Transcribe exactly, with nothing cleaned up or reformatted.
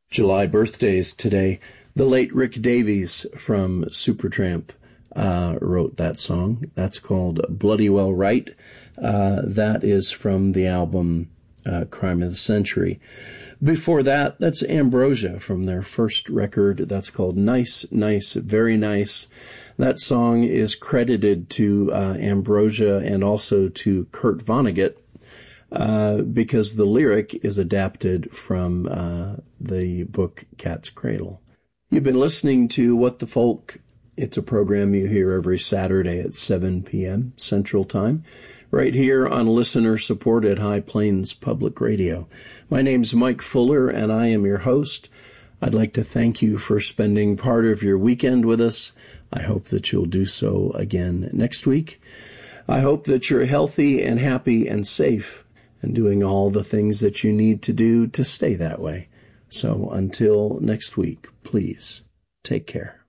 July birthdays today. The late Rick Davies from Supertramp uh, wrote that song. That's called Bloody Well Right. Uh, that is from the album uh, Crime of the Century. Before that, that's Ambrosia from their first record. That's called Nice, Nice, Very Nice. That song is credited to uh, Ambrosia and also to Kurt Vonnegut uh, because the lyric is adapted from uh, the book Cat's Cradle. You've been listening to What the Folk. It's a program you hear every Saturday at seven p.m. Central Time, right here on listener-supported High Plains Public Radio. My name's Mike Fuller, and I am your host. I'd like to thank you for spending part of your weekend with us. I hope that you'll do so again next week. I hope that you're healthy and happy and safe and doing all the things that you need to do to stay that way. So until next week, please take care.